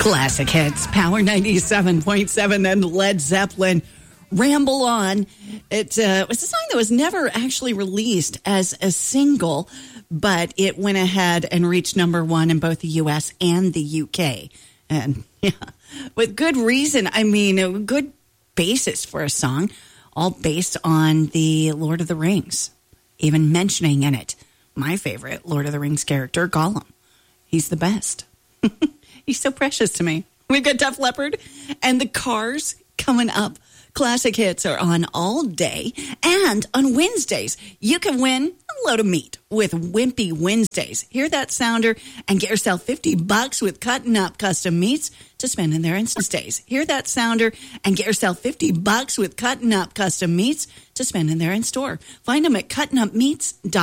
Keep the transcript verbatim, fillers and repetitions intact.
Classic hits, Power ninety-seven point seven and Led Zeppelin, Ramble On. It uh, was a song that was never actually released as a single, but it went ahead and reached number one in both the U S and the U K. And yeah, with good reason. I mean, a good basis for a song, all based on the Lord of the Rings, even mentioning in it my favorite Lord of the Rings character, Gollum. He's the best. He's so precious to me. We've got Def Leppard and the Cars coming up. Classic hits are on all day. And on Wednesdays, you can win a load of meat with Wimpy Wednesdays. Hear that sounder and get yourself fifty bucks with Cutting Up custom meats to spend in there in days. Hear that sounder and get yourself fifty bucks with Cutting Up custom meats to spend in there in store. Find them at cutting up meats dot com.